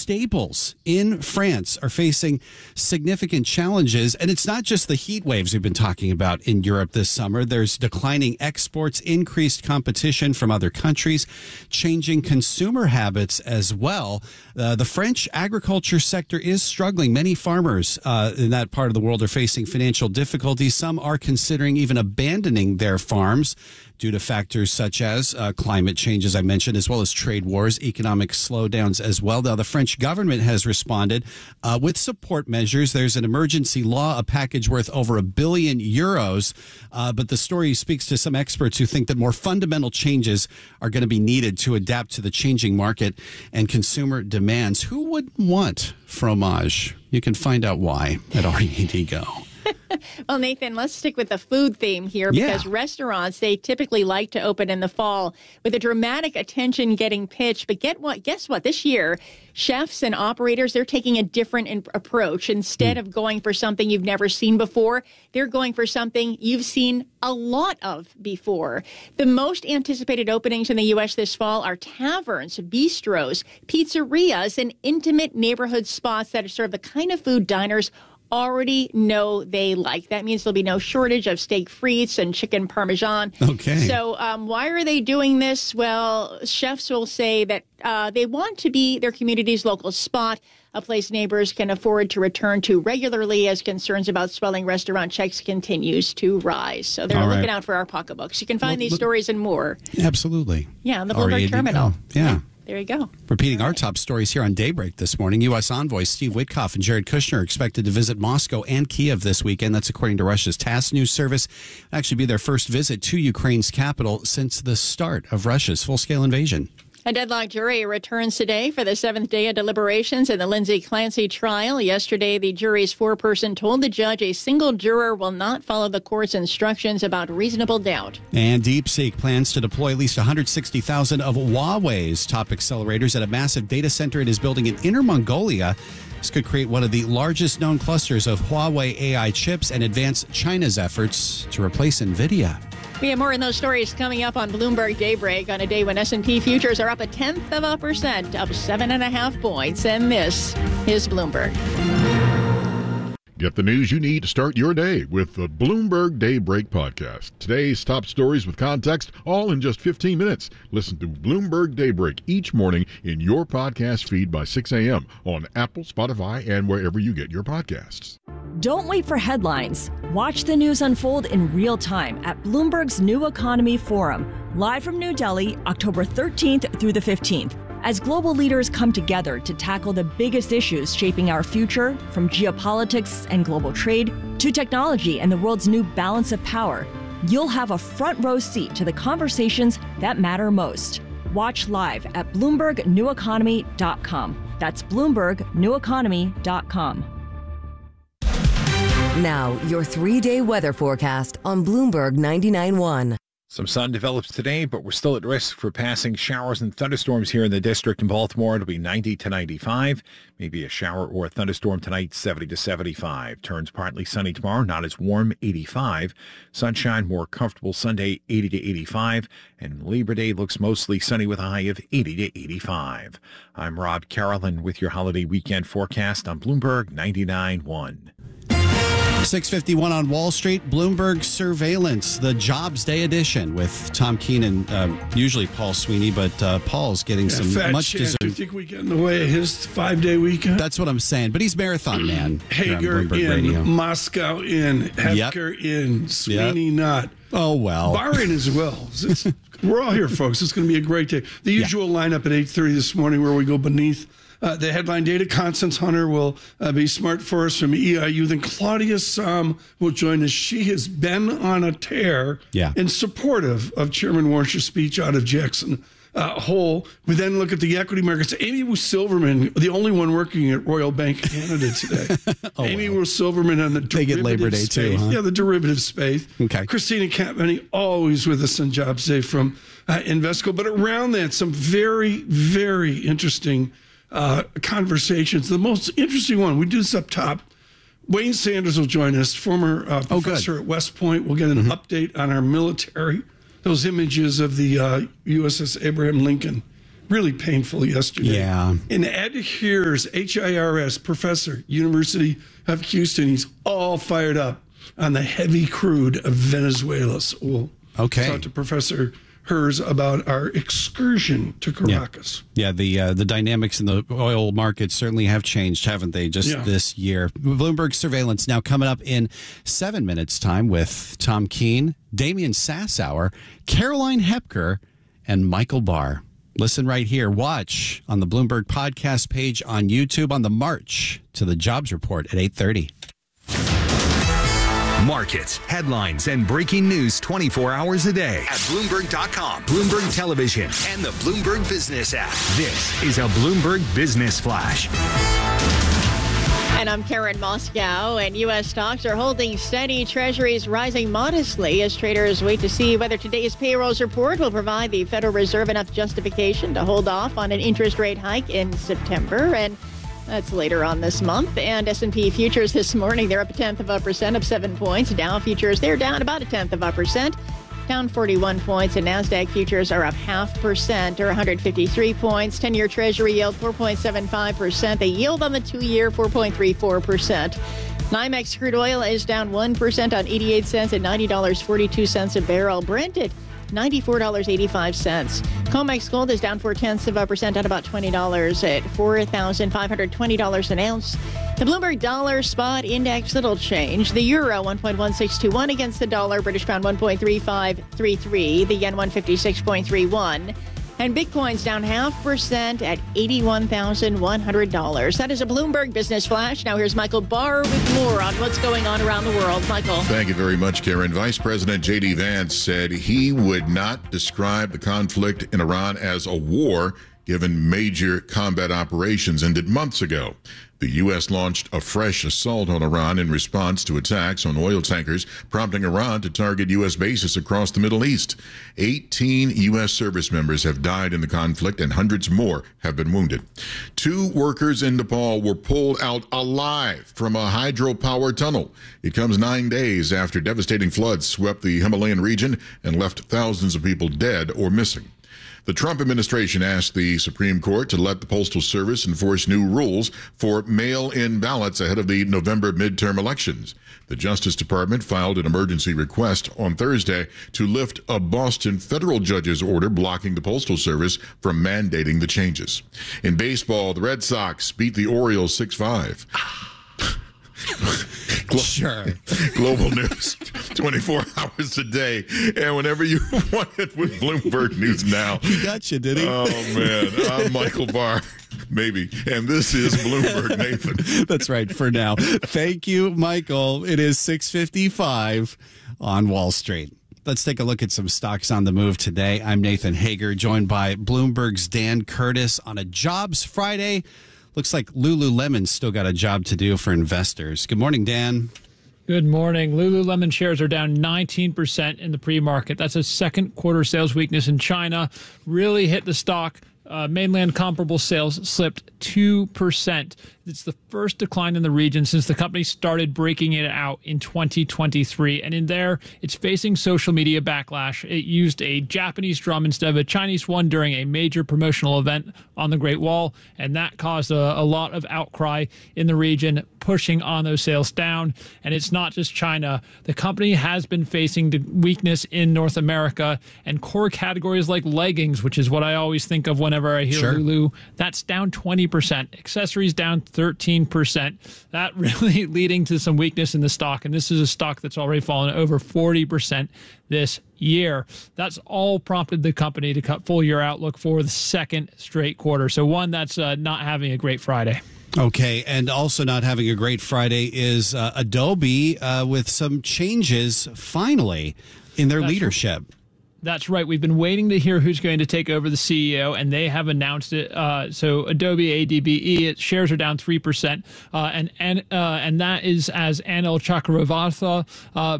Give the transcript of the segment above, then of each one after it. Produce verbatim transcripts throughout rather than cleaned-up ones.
staples in France are facing significant challenges. And it's not just the heat waves we've been talking about in Europe this summer. There's declining exports, increased competition from other countries, changing consumer habits as well. Uh, the French agriculture sector is struggling. Many farmers uh, in that part of the world are facing financial difficulties. Some are considering even abandoning their farms due to factors such as uh, climate change, as I mentioned, as well as trade wars, economic slowdowns as well. Now, the French government has responded uh, with support measures. There's an emergency law, a package worth over a billion euros. Uh, but the story speaks to some experts who think that more fundamental changes are going to be needed to adapt to the changing market and consumer demands. Who would want fromage? You can find out why at R E A D Go. Well, Nathan, let's stick with the food theme here because yeah. restaurants, they typically like to open in the fall with a dramatic attention getting pitched. But get what? Guess what? This year, chefs and operators, they're taking a different in- approach. Instead mm. of going for something you've never seen before, they're going for something you've seen a lot of before. The most anticipated openings in the U S this fall are taverns, bistros, pizzerias, and intimate neighborhood spots that serve the kind of food diners already know they like. That means there'll be no shortage of steak frites and chicken parmesan. Okay. So um, why are they doing this? Well, chefs will say that uh, they want to be their community's local spot, a place neighbors can afford to return to regularly as concerns about swelling restaurant checks continues to rise. So they're All looking right. out for our pocketbooks. You can find Well, these look, stories and more. Absolutely. Yeah, on the R E A Bloomberg D Terminal. Go. Yeah. yeah. There you go. Repeating our top stories here on Daybreak this morning, U S envoys Steve Witkoff and Jared Kushner are expected to visit Moscow and Kiev this weekend. That's according to Russia's TASS news service. It'll actually be their first visit to Ukraine's capital since the start of Russia's full-scale invasion. A deadlocked jury returns today for the seventh day of deliberations in the Lindsay Clancy trial. Yesterday, the jury's foreperson told the judge a single juror will not follow the court's instructions about reasonable doubt. And DeepSeek plans to deploy at least one hundred sixty thousand of Huawei's top accelerators at a massive data center it is building in Inner Mongolia. This could create one of the largest known clusters of Huawei A I chips and advance China's efforts to replace NVIDIA. We have more in those stories coming up on Bloomberg Daybreak on a day when S and P futures are up a tenth of a percent, up seven and a half points. And this is Bloomberg. Get the news you need to start your day with the Bloomberg Daybreak podcast. Today's top stories with context, all in just fifteen minutes. Listen to Bloomberg Daybreak each morning in your podcast feed by six a.m. on Apple, Spotify, and wherever you get your podcasts. Don't wait for headlines. Watch the news unfold in real time at Bloomberg's New Economy Forum, live from New Delhi, October thirteenth through the fifteenth. As global leaders come together to tackle the biggest issues shaping our future, from geopolitics and global trade to technology and the world's new balance of power, you'll have a front row seat to the conversations that matter most. Watch live at Bloomberg New Economy dot com. That's Bloomberg New Economy dot com. Now, your three-day weather forecast on Bloomberg ninety-nine point one. Some sun develops today, but we're still at risk for passing showers and thunderstorms here in the district in Baltimore. It'll be ninety to ninety-five. Maybe a shower or a thunderstorm tonight, seventy to seventy-five. Turns partly sunny tomorrow, not as warm, eighty-five. Sunshine, more comfortable Sunday, eighty to eighty-five. And Labor Day looks mostly sunny with a high of eighty to eighty-five. I'm Rob Carolyn with your holiday weekend forecast on Bloomberg ninety-nine point one. six fifty-one on Wall Street, Bloomberg Surveillance, the Jobs Day edition with Tom Keenan, um, usually Paul Sweeney, but uh, Paul's getting yeah, some fat much chance. deserved. Do you think we get in the way of his five-day weekend? That's what I'm saying, but he's marathon man. Hager in, Radio. Moscow in, Hepker yep. in, Sweeney yep. not. Oh, well. Bahrain as well. It's, we're all here, folks. It's going to be a great day. The usual yeah. lineup at eight thirty this morning where we go beneath Uh, the headline data. Constance Hunter will uh, be smart for us from E I U. Then Claudia Sahm will join us. She has been on a tear yeah. in supportive of Chairman Warsh's speech out of Jackson uh, Hole. We then look at the equity markets. Amy Wu Silverman, the only one working at Royal Bank of Canada today. oh, Amy well. Wu Silverman on the they derivative get Labor Day space. too, huh? Yeah, the derivative space. Okay. Christina Catmany, always with us on Jobs Day from uh, Invesco. But around that, some very, very interesting Uh, conversations. The most interesting one, we do this up top. Wayne Sanders will join us, former uh, professor oh, at West Point. We'll get an mm-hmm. update on our military, those images of the uh, U S S Abraham Lincoln really painful yesterday. Yeah. And Ed Hirs, H I R S, professor, University of Houston, he's all fired up on the heavy crude of Venezuela. So we'll okay. talk to Professor Hirs about our excursion to Caracas. Yeah, yeah the uh, the dynamics in the oil markets certainly have changed, haven't they, just yeah. this year? Bloomberg Surveillance now coming up in seven minutes' time with Tom Keene, Damian Sassower, Caroline Hepker, and Michael Barr. Listen right here. Watch on the Bloomberg podcast page on YouTube on the march to the jobs report at eight thirty. Markets, headlines, and breaking news twenty-four hours a day at Bloomberg dot com, Bloomberg Television, and the Bloomberg Business app. This is a Bloomberg Business Flash. And I'm Karen Moscow, and U S stocks are holding steady. Treasuries rising modestly as traders wait to see whether today's payrolls report will provide the Federal Reserve enough justification to hold off on an interest rate hike in September. And that's later on this month. And S and P futures this morning, they're up a tenth of a percent, up seven points. Dow futures, they're down about a tenth of a percent, down forty-one points. And NASDAQ futures are up half percent or one hundred fifty-three points. ten-year Treasury yield four point seven five percent. The yield on the two-year four point three four percent. NYMEX crude oil is down one percent on eighty-eight cents at ninety dollars and forty-two cents a barrel. Brent at ninety-four dollars and eighty-five cents. COMEX gold is down four tenths of a percent at about twenty dollars at four thousand five hundred twenty dollars an ounce. The Bloomberg Dollar Spot Index, little change. The euro one point one six two one against the dollar. British pound one point three five three three. The yen one fifty-six point three one. And Bitcoin's down half percent at eighty-one thousand one hundred dollars. That is a Bloomberg Business Flash. Now here's Michael Barr with more on what's going on around the world. Michael. Thank you very much, Karen. Vice President J D. Vance said he would not describe the conflict in Iran as a war, given major combat operations ended months ago. The U S launched a fresh assault on Iran in response to attacks on oil tankers, prompting Iran to target U S bases across the Middle East. eighteen U S service members have died in the conflict and hundreds more have been wounded. Two workers in Nepal were pulled out alive from a hydropower tunnel. It comes nine days after devastating floods swept the Himalayan region and left thousands of people dead or missing. The Trump administration asked the Supreme Court to let the Postal Service enforce new rules for mail-in ballots ahead of the November midterm elections. The Justice Department filed an emergency request on Thursday to lift a Boston federal judge's order blocking the Postal Service from mandating the changes. In baseball, the Red Sox beat the Orioles six five. Glo- Sure. Global news, twenty-four hours a day, and whenever you want it with Bloomberg News Now. He got you, did he? Oh, man. I'm Michael Barr, maybe, and this is Bloomberg Nathan. That's right for now. Thank you, Michael. It is six fifty-five on Wall Street. Let's take a look at some stocks on the move today. I'm Nathan Hager, joined by Bloomberg's Dan Curtis on a Jobs Friday. Looks like Lululemon's still got a job to do for investors. Good morning, Dan. Good morning. Lululemon shares are down nineteen percent in the pre-market. That's a second quarter sales weakness in China. Really hit the stock. Uh, mainland comparable sales slipped two percent. It's the first decline in the region since the company started breaking it out in twenty twenty-three. And in there, it's facing social media backlash. It used a Japanese drum instead of a Chinese one during a major promotional event on the Great Wall. And that caused a, a lot of outcry in the region, pushing on those sales down. And it's not just China. The company has been facing the weakness in North America, and core categories like leggings, which is what I always think of whenever I hear Sure. Lulu, that's down twenty percent. Accessories down thirteen percent. That really leading to some weakness in the stock. And this is a stock that's already fallen over forty percent this year. That's all prompted the company to cut full year outlook for the second straight quarter. So one that's uh, not having a great Friday. Okay, and also not having a great Friday is uh, Adobe uh, with some changes finally in their That's leadership. That's right. We've been waiting to hear who's going to take over the C E O, and they have announced it. Uh, so Adobe, A D B E, its shares are down three percent, uh, and and uh, and that is as Anil Chakravartha uh,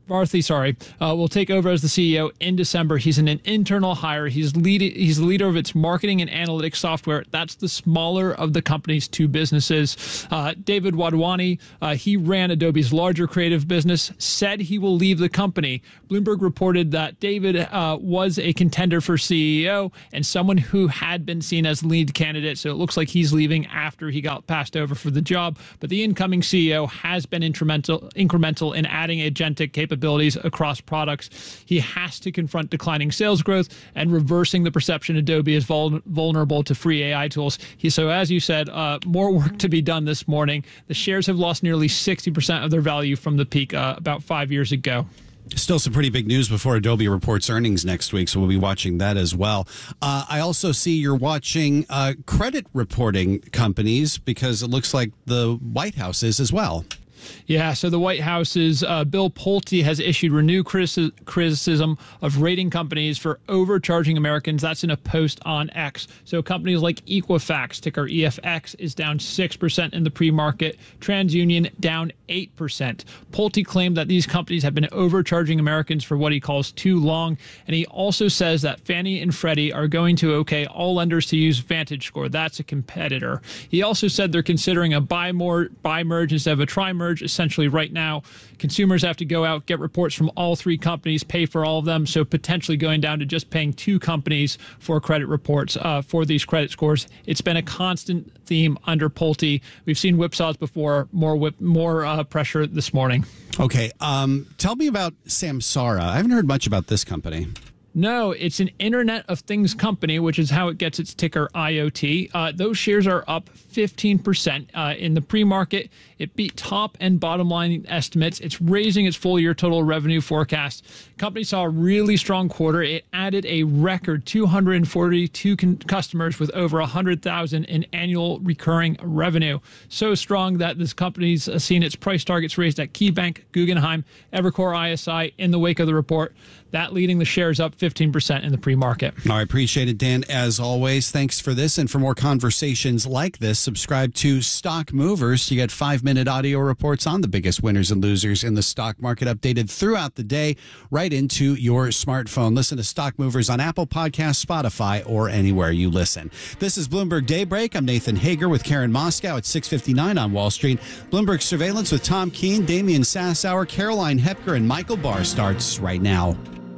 Barthy, sorry, uh, will take over as the C E O in December. He's an, an internal hire. He's lead, He's the leader of its marketing and analytics software. That's the smaller of the company's two businesses. Uh, David Wadhwani, uh, he ran Adobe's larger creative business, said he will leave the company. Bloomberg reported that David uh, was a contender for C E O and someone who had been seen as lead candidate. So it looks like he's leaving after he got passed over for the job. But the incoming C E O has been incremental, incremental in adding agentic capabilities across products. He has to confront declining sales growth and reversing the perception Adobe is vul- vulnerable to free A I tools. He, so as you said, uh, more work to be done this morning. The shares have lost nearly sixty percent of their value from the peak uh, about five years ago. Still some pretty big news before Adobe reports earnings next week, so we'll be watching that as well. Uh, I also see you're watching uh, credit reporting companies because it looks like the White House is as well. Yeah, so the White House's uh, Bill Pulte has issued renewed critici- criticism of rating companies for overcharging Americans. That's in a post on X. So companies like Equifax, ticker E F X, is down six percent in the pre-market. TransUnion down eight percent. Pulte claimed that these companies have been overcharging Americans for what he calls too long. And he also says that Fannie and Freddie are going to okay all lenders to use VantageScore. That's a competitor. He also said they're considering a buy more, buy merge instead of a try merge. Essentially, right now, consumers have to go out, get reports from all three companies, pay for all of them. So potentially going down to just paying two companies for credit reports uh, for these credit scores. It's been a constant theme under Pulte. We've seen whipsaws before. More whip, more uh, pressure this morning. Okay, um, tell me about Samsara. I haven't heard much about this company. No, it's an Internet of Things company, which is how it gets its ticker I O T. Uh, those shares are up fifteen percent uh, in the pre-market. It beat top and bottom line estimates. It's raising its full year total revenue forecast. Company saw a really strong quarter. It added a record two hundred forty-two con- customers with over one hundred thousand in annual recurring revenue. So strong that this company's uh, seen its price targets raised at KeyBank, Guggenheim, Evercore I S I in the wake of the report. That leading the shares up fifteen percent in the pre-market. All right, appreciate it, Dan. As always, thanks for this. And for more conversations like this, subscribe to Stock Movers. You get five-minute audio reports on the biggest winners and losers in the stock market updated throughout the day right into your smartphone. Listen to Stock Movers on Apple Podcasts, Spotify, or anywhere you listen. This is Bloomberg Daybreak. I'm Nathan Hager with Karen Moscow at six fifty-nine on Wall Street. Bloomberg Surveillance with Tom Keene, Damian Sassower, Caroline Hepker, and Michael Barr starts right now.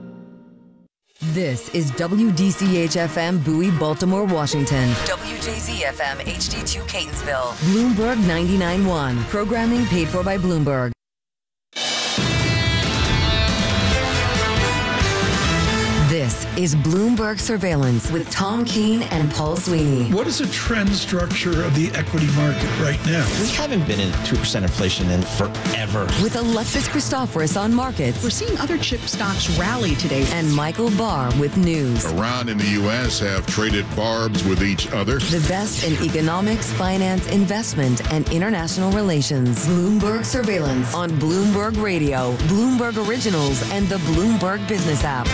This is W D C H F M Bowie, Baltimore, Washington. W J Z F M H D two Catonsville. Bloomberg ninety-nine point one. Programming paid for by Bloomberg. This is Bloomberg Surveillance with Tom Keene and Paul Sweeney. What is the trend structure of the equity market right now? We haven't been in two percent inflation in forever. With Alexis Christoforous on markets. We're seeing other chip stocks rally today. And Michael Barr with news. Iran and the U S have traded barbs with each other. The best in economics, finance, investment, and international relations. Bloomberg Surveillance on Bloomberg Radio, Bloomberg Originals, and the Bloomberg Business app.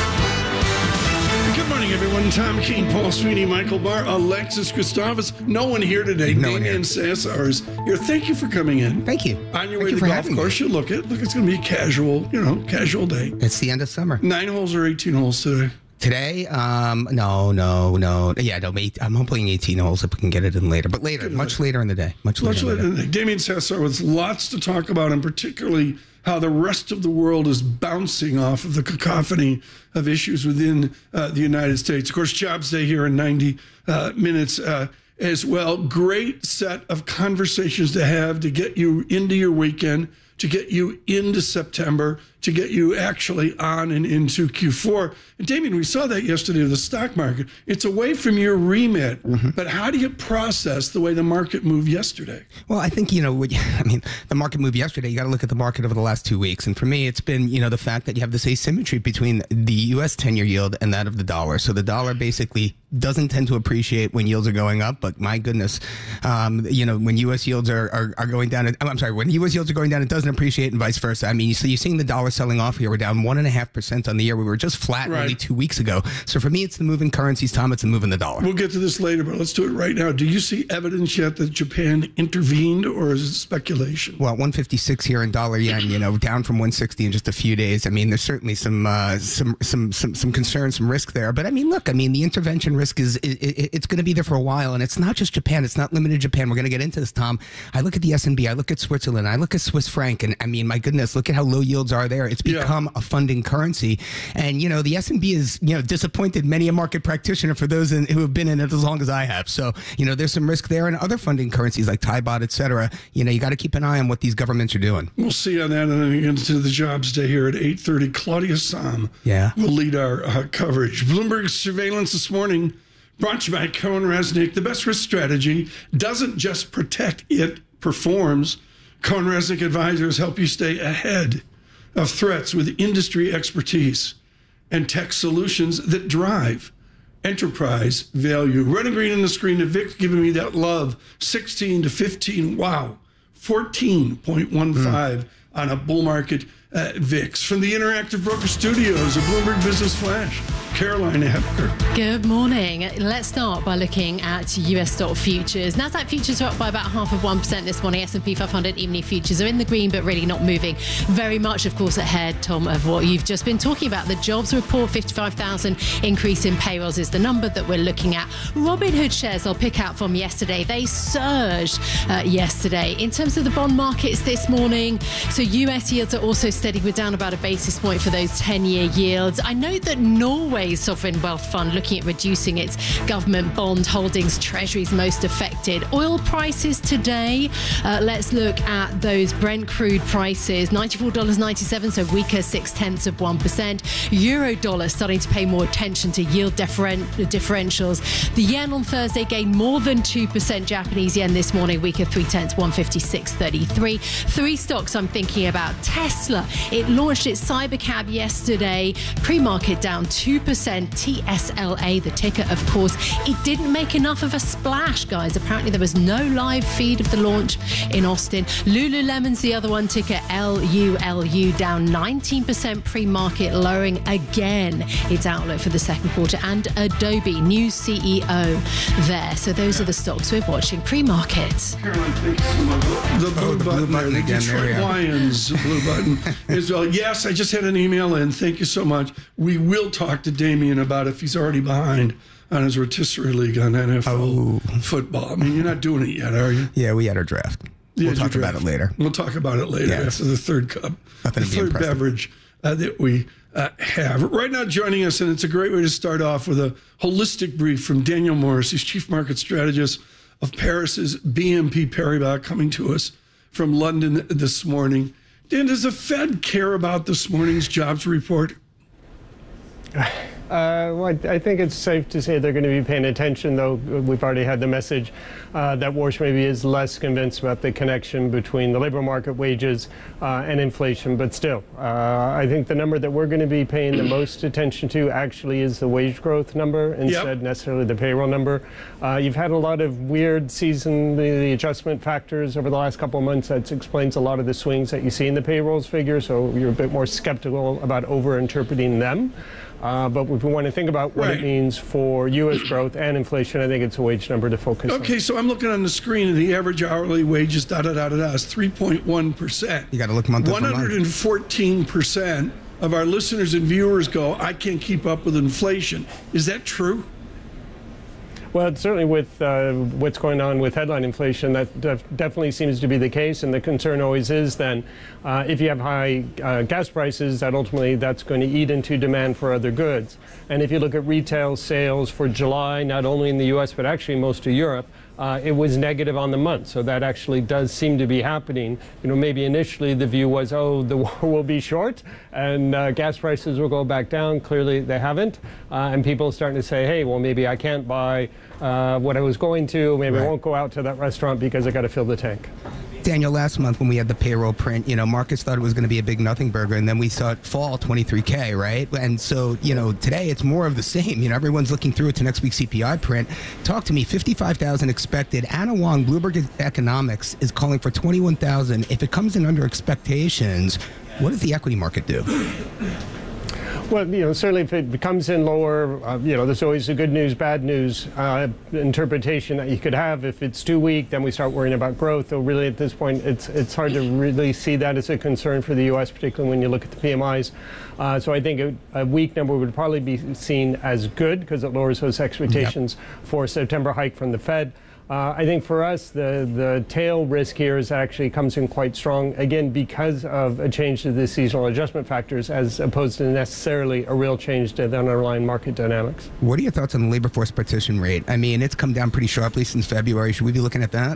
Good morning, everyone. Tom Keene, Paul Sweeney, Michael Barr, Alexis Christoforous. No one here today. No Damian Sassower is here. Thank you for coming in. Thank you. On your Thank way you to the golf having course, me. you look at look. It's going to be a casual, you know, casual day. It's the end of summer. Nine holes or eighteen holes today. Today, um, no, no, no. Yeah, no, eight, I'm hoping eighteen holes if we can get it in later. But later, Good much night. later in the day. Much later, Much later in the day. Damian Sassower with lots to talk about, and particularly how the rest of the world is bouncing off of the cacophony of issues within uh, the United States. Of course, Jobs Day here in ninety uh, minutes uh, as well. Great set of conversations to have to get you into your weekend, to get you into September, to get you actually on and into Q four. And Damian, we saw that yesterday with the stock market. It's away from your remit, mm-hmm. but how do you process the way the market moved yesterday? Well, I think, you know, I mean, the market moved yesterday. You got to look at the market over the last two weeks. And for me, it's been, you know, the fact that you have this asymmetry between the U S ten-year yield and that of the dollar. So the dollar basically doesn't tend to appreciate when yields are going up. But my goodness, um, you know, when U S yields are, are, are going down, I'm sorry, when U S yields are going down, it doesn't doesn't appreciate and vice versa. I mean, so you're seeing the dollar selling off here. We're down one and a half percent on the year. We were just flat Right. only two weeks ago. So for me, it's the moving currencies, Tom. It's the moving the dollar. We'll get to this later, but let's do it right now. Do you see evidence yet that Japan intervened, or is it speculation? Well, one fifty-six here in dollar yen, you know, down from one sixty in just a few days. I mean, there's certainly some uh, some some some some concern, some risk there. But I mean, look, I mean, the intervention risk is it, it, it's going to be there for a while, and it's not just Japan. It's not limited to Japan. We're going to get into this, Tom. I look at the S and P. I look at Switzerland. I look at Swiss franc, and I mean, my goodness, look at how low yields are there. It's become yeah. a funding currency, and you know, the S and P is you know disappointed many a market practitioner for those in, who have been in it as long as I have. So you know, there's some risk there, and other funding currencies like Thai baht, et cetera. You know, you got to keep an eye on what these governments are doing. We'll see on that, and then into the jobs day here at eight thirty. Claudia Sam yeah. will lead our uh, coverage. Bloomberg surveillance this morning, brought to you by Cohen Resnick. The best risk strategy doesn't just protect, it performs. Cohen Resnick advisors help you stay ahead of threats with industry expertise and tech solutions that drive enterprise value. Red and green on the screen. Vic's giving me that love. sixteen to fifteen. Wow. fourteen point one five mm. on a bull market uh, V I X. From the Interactive Broker Studios of Bloomberg Business Flash, Caroline Hepker. Good morning. Let's start by looking at U S stock futures. Nasdaq futures are up by about half of one percent this morning. S and P five hundred evening futures are in the green, but really not moving very much, of course, ahead, Tom, of what you've just been talking about. The jobs report, fifty-five thousand increase in payrolls is the number that we're looking at. Robinhood shares I'll pick out from yesterday. They surged uh, yesterday. In terms of the bond markets this morning, so U S yields are also steady. We're down about a basis point for those ten-year yields. I know that Norway's sovereign wealth fund looking at reducing its government bond holdings, treasuries most affected. Oil prices today, uh, let's look at those Brent crude prices, ninety-four dollars and ninety-seven cents, so weaker six tenths of one percent. Euro dollar starting to pay more attention to yield differen- differentials. The yen on Thursday gained more than two percent. Japanese yen this morning weaker three tenths, one fifty-six thirty-three. Three stocks I'm thinking about. Tesla, it launched its Cybercab yesterday, pre-market down two percent. T S L A, the ticker, of course. It didn't make enough of a splash, guys. Apparently there was no live feed of the launch in Austin. Lululemon's the other one, ticker L U L U, down nineteen percent pre-market, lowering again its outlook for the second quarter. And Adobe, new C E O there. So those yeah. are the stocks we're watching pre-market. Caroline, thank you so much. The blue oh, the button, blue button the again, Detroit Lions blue button as well. Yes, I just had an email in. Thank you so much. We will talk to Damien about if he's already behind on his rotisserie league on N F L oh. football. I mean, you're not doing it yet, are you? Yeah, we had our draft. We'll talk about it later. We'll talk about it later yeah. after the third cup, Nothing the to be third impressive. beverage uh, that we uh, have. Right now joining us, and it's a great way to start off with a holistic brief from Daniel Morris. He's Chief Market Strategist of Paris's B N P Paribas, coming to us from London this morning. Dan, does the Fed care about this morning's jobs report? Uh, well, I think it's safe to say they're going to be paying attention, though we've already had the message uh, that Warsh maybe is less convinced about the connection between the labor market wages uh, and inflation. But still, uh, I think the number that we're going to be paying the most attention to actually is the wage growth number instead yep. necessarily the payroll number. Uh, you've had a lot of weird season, the, the adjustment factors over the last couple of months. That explains a lot of the swings that you see in the payrolls figure. So you're a bit more skeptical about over-interpreting them. Uh, but if we want to think about what right. it means for U S growth and inflation, I think it's a wage number to focus okay, on. Okay, so I'm looking on the screen, and the average hourly wages, da da da da da, is three point one percent. You got to look month over month. one hundred fourteen percent of our listeners and viewers go, I can't keep up with inflation. Is that true? Well, certainly with uh, what's going on with headline inflation, that def- definitely seems to be the case. And the concern always is then uh, if you have high uh, gas prices, that ultimately that's going to eat into demand for other goods. And if you look at retail sales for July, not only in the U S, but actually most of Europe, Uh, it was negative on the month. So that actually does seem to be happening. You know, maybe initially the view was, oh, the war will be short and uh, gas prices will go back down. Clearly they haven't. Uh, and people are starting to say, hey, well, maybe I can't buy uh, what I was going to. Maybe right. I won't go out to that restaurant because I got to fill the tank. Daniel, last month when we had the payroll print, you know, markets thought it was going to be a big nothing burger, and then we saw it fall twenty-three K, right? And so, you know, today it's more of the same. You know, everyone's looking through it to next week's C P I print. Talk to me, fifty-five thousand expected. Anna Wong, Bloomberg Economics, is calling for twenty-one thousand. If it comes in under expectations, what does the equity market do? Well, you know, certainly if it comes in lower, uh, you know, there's always a good news, bad news uh, interpretation that you could have. If it's too weak, then we start worrying about growth. Though really at this point, it's it's hard to really see that as a concern for the U S, particularly when you look at the P M Is. Uh, so I think a, a weak number would probably be seen as good because it lowers those expectations yep. for a September hike from the Fed. Uh, I think for us, the, the tail risk here is actually comes in quite strong, again, because of a change to the seasonal adjustment factors as opposed to necessarily a real change to the underlying market dynamics. What are your thoughts on the labor force participation rate? I mean, it's come down pretty sharply since February. Should we be looking at that?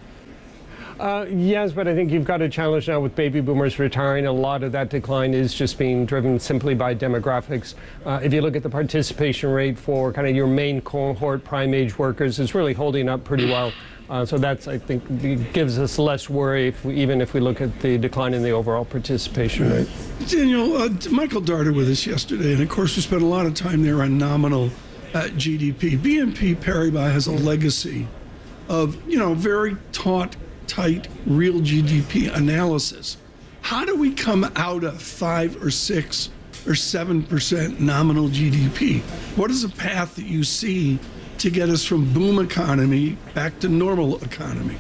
Uh, yes, but I think you've got a challenge now with baby boomers retiring. A lot of that decline is just being driven simply by demographics. Uh, if you look at the participation rate for kind of your main cohort prime age workers, it's really holding up pretty well. Uh, so that's, I think, gives us less worry, if we, even if we look at the decline in the overall participation rate. Daniel, uh, Michael Darter with us yesterday, and of course we spent a lot of time there on nominal uh, G D P. B N P Paribas has a legacy of, you know, very taut, tight real G D P analysis. How do we come out of five or six or seven percent nominal G D P? What is the path that you see to get us from boom economy back to normal economy?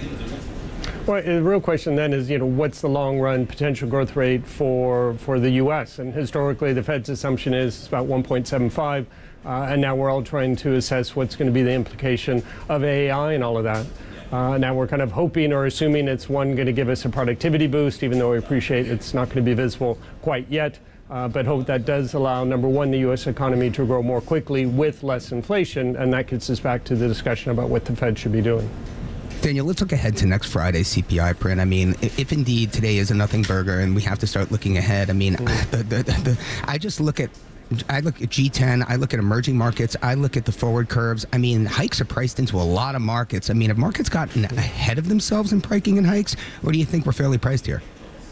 Well, the real question then is, you know, what's the long run potential growth rate for for the U S? And historically, the Fed's assumption is it's about one point seven five, uh, and now we're all trying to assess what's going to be the implication of A I and all of that. Uh, now we're kind of hoping or assuming it's one going to give us a productivity boost, even though we appreciate it's not going to be visible quite yet. Uh, but hope that does allow, number one, the U S economy to grow more quickly with less inflation, and that gets us back to the discussion about what the Fed should be doing. Daniel, let's look ahead to next Friday's C P I print. I mean, if, if indeed today is a nothing burger and we have to start looking ahead, I mean, mm. the, the, the, the, I just look at I look at G ten, I look at emerging markets, I look at the forward curves. I mean, hikes are priced into a lot of markets. I mean, have markets gotten ahead of themselves in pricing in hikes, or do you think we're fairly priced here?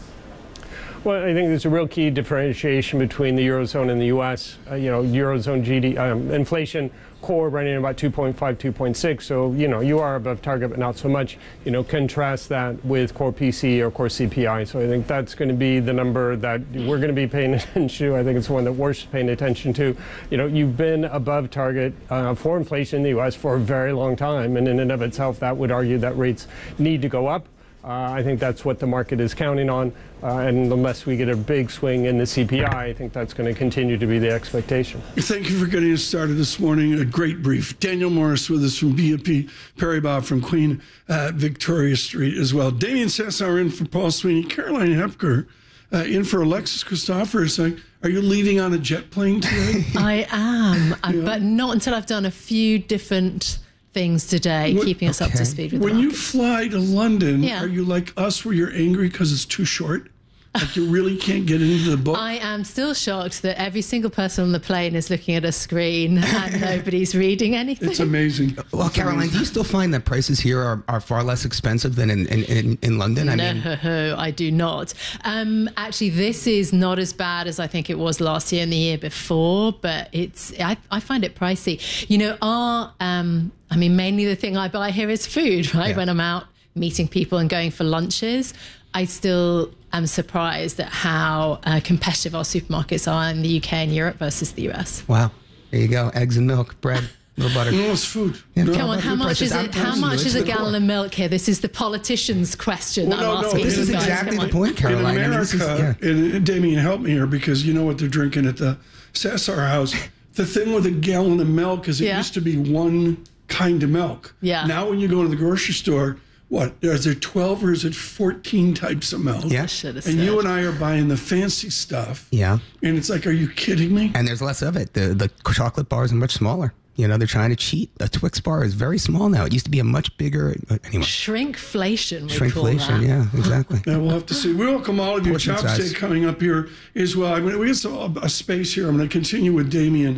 Well, I think there's a real key differentiation between the Eurozone and the U S. Uh, you know, Eurozone G D P, um, inflation core running about two point five, two point six. So, you know, you are above target, but not so much. You know, contrast that with core P C or core C P I. So I think that's going to be the number that we're going to be paying attention to. I think it's the one that we're paying attention to. You know, you've been above target uh, for inflation in the U S for a very long time. And in and of itself, that would argue that rates need to go up. Uh, I think that's what the market is counting on, uh, and unless we get a big swing in the C P I, I think that's going to continue to be the expectation. Thank you for getting us started this morning. A great brief. Daniel Morris with us from B N P Paribas from Queen uh, Victoria Street as well. Damien Cesar in for Paul Sweeney. Caroline Hepker uh, in for Alexis Christoforous. Are you leaving on a jet plane today? I am, Yeah. but not until I've done a few different things today, What- keeping us up okay. to speed with When the you market. fly to London, Yeah. are you like us where you're angry because it's too short? Like you really can't get into the book? I am still shocked that every single person on the plane is looking at a screen and nobody's reading anything. It's amazing. Well, It's Caroline, amazing. do you still find that prices here are, are far less expensive than in, in, in, in London? I no, mean, I do not. Um, actually, this is not as bad as I think it was last year and the year before, but it's I, I find it pricey. You know, our um, I mean, mainly the thing I buy here is food, right? Yeah. When I'm out meeting people and going for lunches, I still am surprised at how uh, competitive our supermarkets are in the U K and Europe versus the U S. wow. There you go. Eggs and milk, bread, a little butter. No, it's food. Yeah. No. Come on, about how food much prices? is I'm it? How telling you, much it's is a the gallon core. of milk here? This is the politician's question Well, that no, I'm no, asking. this you is guys. exactly Come the on. point, Caroline. In I mean, America, this is- yeah. and, and Damien, help me here because you know what they're drinking at the Cesar house. The thing with a gallon of milk is it Yeah. used to be one kind of milk. Yeah. Now when you go to the grocery store, what, is there twelve or is it fourteen types of milk? Yeah. Should have And said. you and I are buying the fancy stuff. Yeah. And it's like, are you kidding me? And there's less of it. The the chocolate bars are much smaller. You know, they're trying to cheat. A Twix bar is very small now. It used to be a much bigger, anyway. Shrinkflation, we call that. Shrinkflation, yeah, exactly. Yeah, we'll have to see. We welcome all of you. Portion Jobs size. Day coming up here as well. I mean, we have some, a space here. I'm going to continue with Damien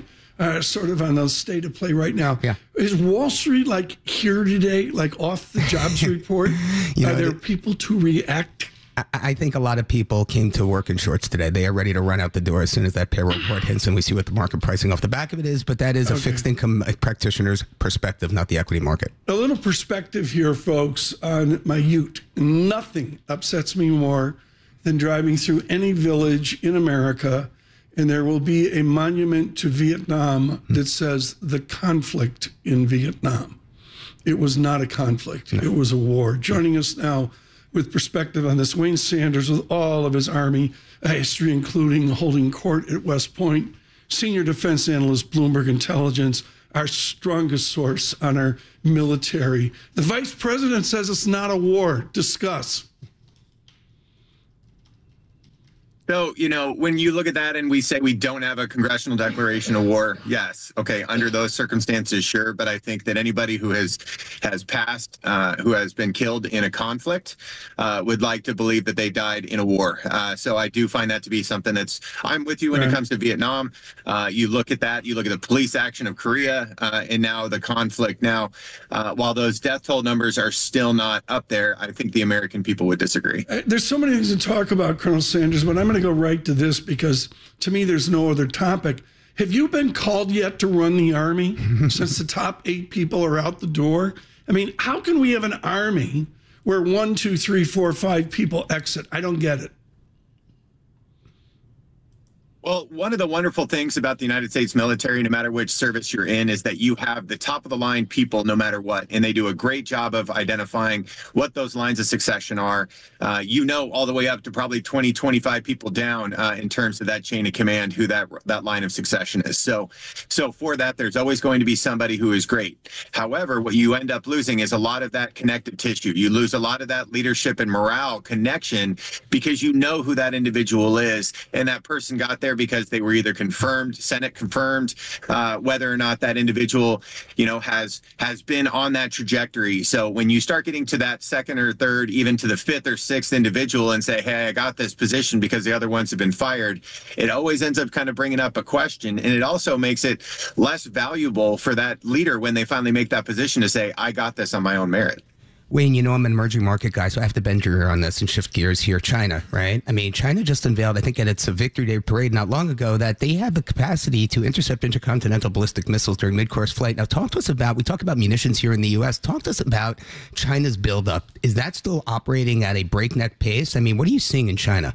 uh, sort of on the state of play right now. Yeah. Is Wall Street like here today, like off the jobs report? You know, are there the- people to react? I- I think a lot of people came to work in shorts today. They are ready to run out the door as soon as that payroll report hits, and we see what the market pricing off the back of it is. But that is a Okay. fixed income practitioner's perspective, not the equity market. A little perspective here, folks, on my ute. Nothing upsets me more than driving through any village in America, and there will be a monument to Vietnam that says the conflict in Vietnam. It was not a conflict. No. It was a war. Joining us now with perspective on this, Wayne Sanders, with all of his Army history, including holding court at West Point, senior defense analyst, Bloomberg Intelligence, our strongest source on our military. The vice president says it's not a war. Discuss. So, you know, when you look at that and we say we don't have a congressional declaration of war, yes, okay, under those circumstances, sure. But I think that anybody who has has passed, uh, who has been killed in a conflict, uh, would like to believe that they died in a war. Uh, so I do find that to be something that's, I'm with you when right. it comes to Vietnam. Uh, you look at that, you look at the police action of Korea, uh, and now the conflict. Now, uh, while those death toll numbers are still not up there, I think the American people would disagree. Uh, there's so many things to talk about, Colonel Sanders, but I'm going to go right to this because to me there's no other topic. Have you been called yet to run the Army since the top eight people are out the door? I mean, how can we have an Army where one, two, three, four, five people exit? I don't get it. Well, one of the wonderful things about the United States military, no matter which service you're in, is that you have the top of the line people no matter what. And they do a great job of identifying what those lines of succession are. Uh, you know, all the way up to probably twenty, twenty-five people down uh, in terms of that chain of command, who that that line of succession is. So, so for that, there's always going to be somebody who is great. However, what you end up losing is a lot of that connective tissue. You lose a lot of that leadership and morale connection because you know who that individual is. And that person got there because they were either confirmed, Senate confirmed, uh, whether or not that individual, you know, has has been on that trajectory. So when you start getting to that second or third, even to the fifth or sixth individual and say, hey, I got this position because the other ones have been fired, it always ends up kind of bringing up a question. And it also makes it less valuable for that leader when they finally make that position to say, I got this on my own merit. Wayne, you know I'm an emerging market guy, so I have to bend your ear on this and shift gears here. China, right? I mean, China just unveiled, I think at its Victory Day parade not long ago, that they have the capacity to intercept intercontinental ballistic missiles during mid-course flight. Now, talk to us about, we talk about munitions here in the U S, talk to us about China's buildup. Is that still operating at a breakneck pace? I mean, what are you seeing in China?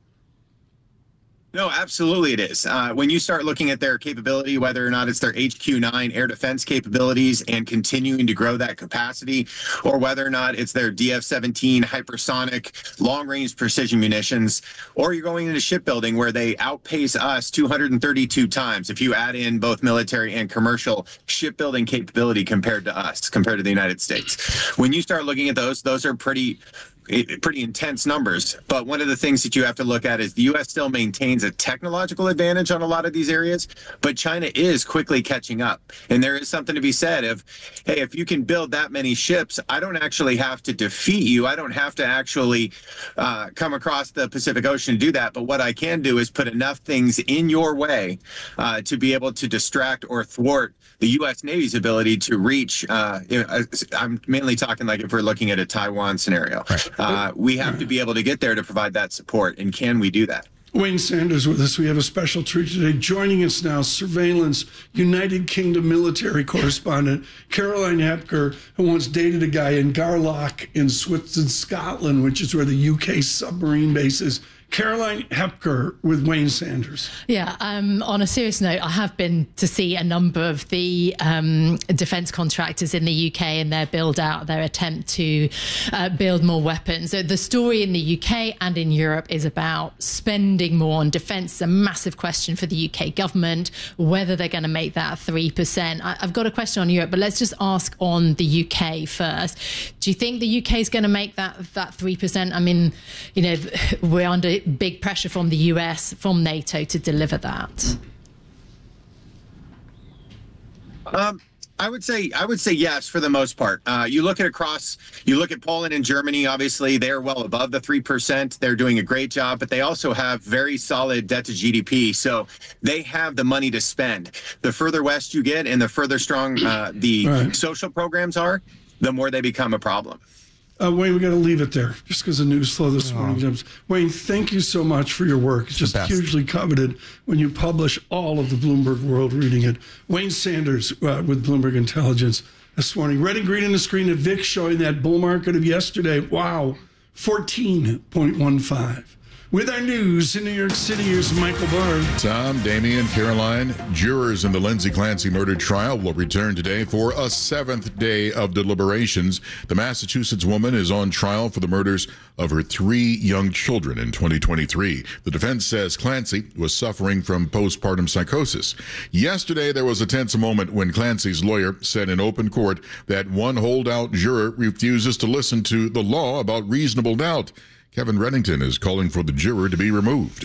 No, absolutely it is. Uh, when you start looking at their capability, whether or not it's their H Q nine air defense capabilities and continuing to grow that capacity, or whether or not it's their D F seventeen hypersonic long-range precision munitions, or you're going into shipbuilding where they outpace us two hundred thirty-two times if you add in both military and commercial shipbuilding capability compared to us, compared to the United States. When you start looking at those, those are pretty pretty intense numbers. But one of the things that you have to look at is the U S still maintains a technological advantage on a lot of these areas, but China is quickly catching up. And there is something to be said of, hey, if you can build that many ships, I don't actually have to defeat you. I don't have to actually uh, come across the Pacific Ocean to do that. But what I can do is put enough things in your way uh, to be able to distract or thwart the U S Navy's ability to reach. Uh, I'm mainly talking like if we're looking at a Taiwan scenario. Right. Uh, we have to be able to get there to provide that support. And can we do that? Wayne Sanders with us. We have a special treat today. Joining us now, surveillance United Kingdom military correspondent Caroline Hepker, who once dated a guy in Garlock in Switzerland, Scotland, which is where the U K submarine base is. Caroline Hepker with Wayne Sanders. Yeah, um, on a serious note, I have been to see a number of the um, defence contractors in the U K and their build out, their attempt to uh, build more weapons. So the story in the U K and in Europe is about spending more on defence. It's a massive question for the U K government, whether they're going to make that three percent. I, I've got a question on Europe, but let's just ask on the U K first. Do you think the U K is going to make that, that three percent? I mean, you know, we're under big pressure from the U S, from NATO to deliver that. Um, I would say I would say yes for the most part. Uh, you look at across, you look at Poland and Germany. Obviously, they're well above the three percent. They're doing a great job, but they also have very solid debt to G D P. So they have the money to spend. The further west you get, and the further strong uh, the right. social programs are, the more they become a problem. Uh, Wayne, we got to leave it there just because the news flow this oh. morning jumps. Wayne, thank you so much for your work. It's just hugely coveted when you publish all of the Bloomberg world reading it. Wayne Sanders uh, with Bloomberg Intelligence this morning. Red and green on the screen at V I X showing that bull market of yesterday. Wow, fourteen point one five. With our news in New York City, here's Michael Barr. Tom, Damian, Caroline. Jurors in the Lindsay Clancy murder trial will return today for a seventh day of deliberations. The Massachusetts woman is on trial for the murders of her three young children in twenty twenty-three. The defense says Clancy was suffering from postpartum psychosis. Yesterday, there was a tense moment when Clancy's lawyer said in open court that one holdout juror refuses to listen to the law about reasonable doubt. Kevin Reddington is calling for the juror to be removed.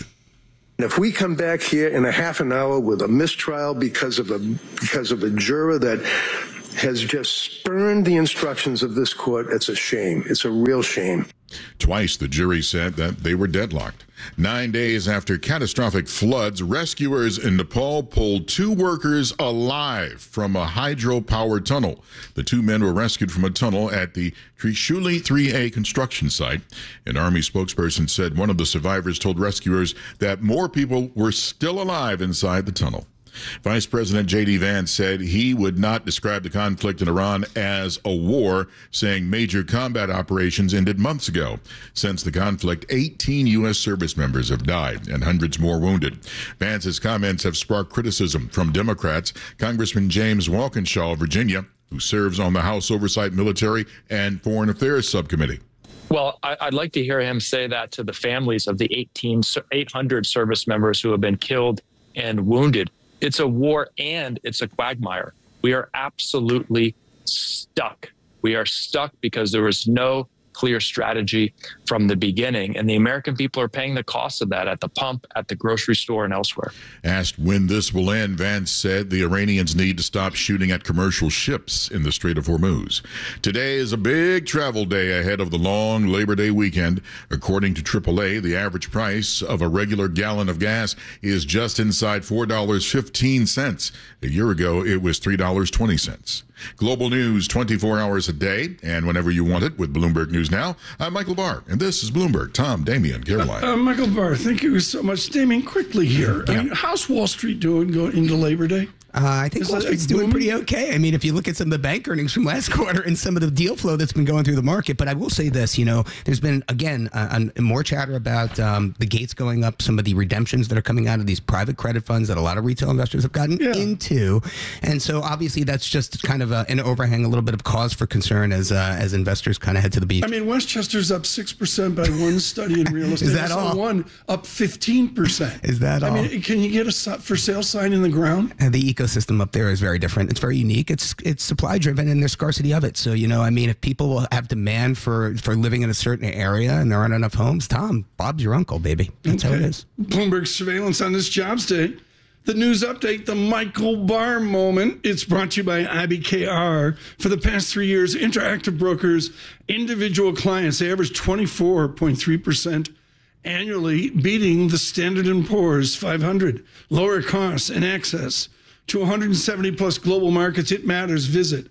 If we come back here in a half an hour with a mistrial because of a because of a juror that has just spurned the instructions of this court, it's a shame. It's a real shame. Twice the jury said that they were deadlocked. Nine days after catastrophic floods, rescuers in Nepal pulled two workers alive from a hydropower tunnel. The two men were rescued from a tunnel at the Trishuli three A construction site. An Army spokesperson said one of the survivors told rescuers that more people were still alive inside the tunnel. Vice President J D Vance said he would not describe the conflict in Iran as a war, saying major combat operations ended months ago. Since the conflict, eighteen U S service members have died and hundreds more wounded. Vance's comments have sparked criticism from Democrats. Congressman James Walkinshaw of Virginia, who serves on the House Oversight, Military, and Foreign Affairs Subcommittee. Well, I'd like to hear him say that to the families of the eighteen, eight hundred service members who have been killed and wounded. It's a war and it's a quagmire. We are absolutely stuck. We are stuck because there was no clear strategy from the beginning. And the American people are paying the cost of that at the pump, at the grocery store, and elsewhere. Asked when this will end, Vance said the Iranians need to stop shooting at commercial ships in the Strait of Hormuz. Today is a big travel day ahead of the long Labor Day weekend. According to triple A, the average price of a regular gallon of gas is just inside four dollars and fifteen cents. A year ago, it was three dollars and twenty cents. Global news twenty-four hours a day and whenever you want it with Bloomberg News Now. I'm Michael Barr, and this is Bloomberg. Tom, Damian, Caroline. Uh, uh, Michael Barr, thank you so much. Damian, quickly here. Yeah. I mean, how's Wall Street doing going into Labor Day? Uh, I think Wall Street's doing pretty okay. I mean, if you look at some of the bank earnings from last quarter and some of the deal flow that's been going through the market. But I will say this, you know, there's been, again, uh, more chatter about um, the gates going up, some of the redemptions that are coming out of these private credit funds that a lot of retail investors have gotten yeah. into. And so obviously that's just kind of a, an overhang, a little bit of cause for concern as uh, as investors kind of head to the beach. I mean, Westchester's up six percent by one study in real estate. Is that all? One up fifteen percent. Is that all? I mean, can you get a for sale sign in the ground? And the ecosystem up there is very different. It's very unique. It's it's supply driven and there's scarcity of it. So, you know, I mean, if people have demand for, for living in a certain area and there aren't enough homes, Tom, Bob's your uncle, baby. That's okay. how it is. Bloomberg surveillance on this jobs day. The news update, the Michael Barr moment. It's brought to you by I B K R. For the past three years, Interactive Brokers, individual clients, they averaged twenty-four point three percent annually, beating the Standard and Poor's five hundred. Lower costs and access to one hundred seventy plus global markets. It matters. Visit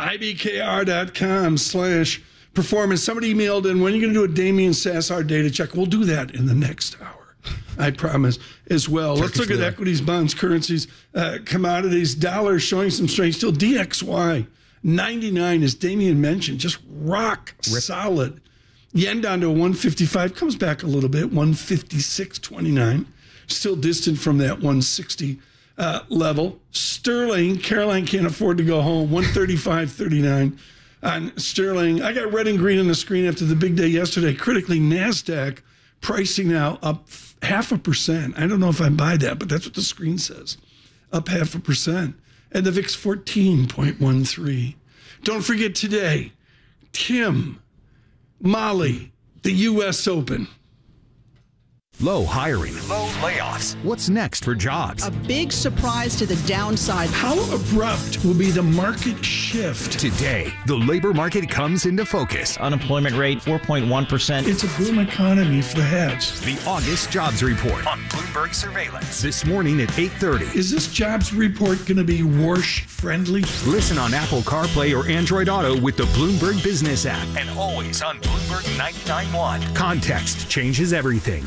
ibkr.com slash performance. Somebody emailed in, when are you going to do a Damian Sassar data check? We'll do that in the next hour. I promise as well. Let's look at equities, bonds, currencies, uh, commodities, dollars showing some strength. Still D X Y ninety-nine, as Damian mentioned, just rock Rip. solid. Yen down to one fifty-five, comes back a little bit, one fifty-six twenty-nine. Still distant from that one sixty uh, level. Sterling, Caroline can't afford to go home, one thirty-five thirty-nine. On sterling, I got red and green on the screen after the big day yesterday. Critically, NASDAQ pricing now up half a percent. I don't know if I buy that, but that's what the screen says. Up half a percent. And the V I X fourteen point one three. Don't forget today, Tim, Molly, the U S Open. Low hiring. Low layoffs. What's next for jobs? A big surprise to the downside. How abrupt will be the market shift? Today, the labor market comes into focus. Unemployment rate, four point one percent. It's a boom economy for the heads. The August Jobs Report on Bloomberg Surveillance. This morning at eight thirty. Is this jobs report going to be Warsh friendly? Listen on Apple CarPlay or Android Auto with the Bloomberg Business app. And always on Bloomberg ninety-nine point one. Context changes everything.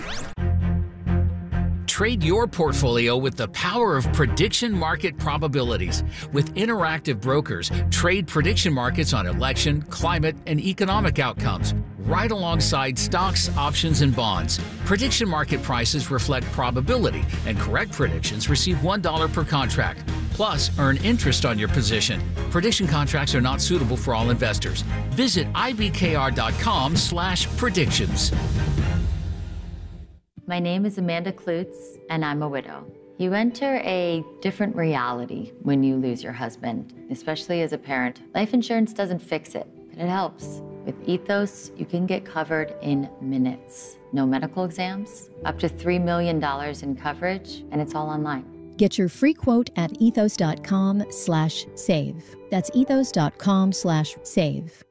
Trade your portfolio with the power of prediction market probabilities. With Interactive Brokers, trade prediction markets on election, climate, and economic outcomes, right alongside stocks, options, and bonds. Prediction market prices reflect probability, and correct predictions receive one dollar per contract. Plus, earn interest on your position. Prediction contracts are not suitable for all investors. Visit ibkr.com slash predictions. My name is Amanda Klutz, and I'm a widow. You enter a different reality when you lose your husband, especially as a parent. Life insurance doesn't fix it, but it helps. With Ethos, you can get covered in minutes. No medical exams, up to three million dollars in coverage, and it's all online. Get your free quote at ethos.com slash save. That's ethos.com slash save.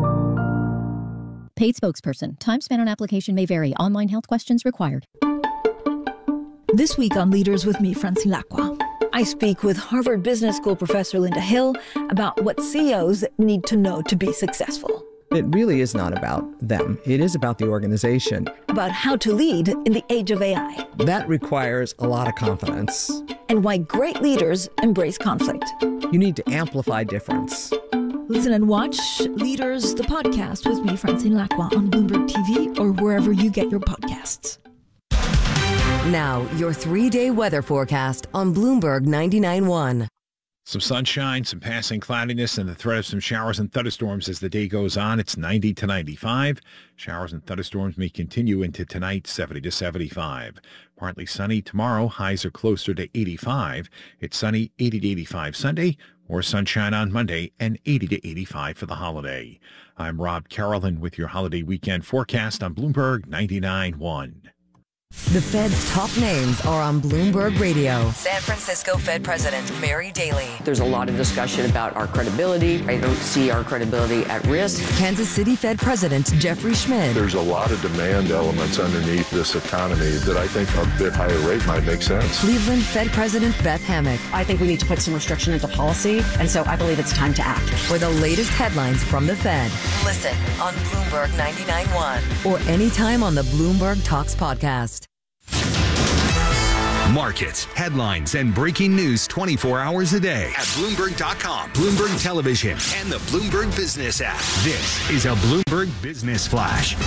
Paid spokesperson. Time spent on application may vary. Online health questions required. This week on Leaders with me, Francine Lacqua, I speak with Harvard Business School professor Linda Hill about what C E Os need to know to be successful. It really is not about them. It is about the organization. About how to lead in the age of A I. That requires a lot of confidence. And why great leaders embrace conflict. You need to amplify difference. Listen and watch Leaders, the podcast with me, Francine Lacqua, on Bloomberg T V or wherever you get your podcasts. Now, your three-day weather forecast on Bloomberg ninety-nine point one. Some sunshine, some passing cloudiness, and the threat of some showers and thunderstorms as the day goes on. It's ninety to ninety-five. Showers and thunderstorms may continue into tonight, seventy to seventy-five. Partly sunny tomorrow. Highs are closer to eighty-five. It's sunny, eighty to eighty-five Sunday. More sunshine on Monday and eighty to eighty-five for the holiday. I'm Rob Carolyn with your holiday weekend forecast on Bloomberg ninety-nine point one. The Fed's top names are on Bloomberg Radio. San Francisco Fed President Mary Daly. There's a lot of discussion about our credibility. I don't see our credibility at risk. Kansas City Fed President Jeffrey Schmidt. There's a lot of demand elements underneath this economy that I think a bit higher rate might make sense. Cleveland Fed President Beth Hammack. I think we need to put some restriction into policy, and so I believe it's time to act. For the latest headlines from the Fed, listen on Bloomberg ninety-nine point one or anytime on the Bloomberg Talks podcast. Markets, headlines, and breaking news twenty-four hours a day at Bloomberg dot com, Bloomberg Television, and the Bloomberg Business app. This is a Bloomberg Business Flash.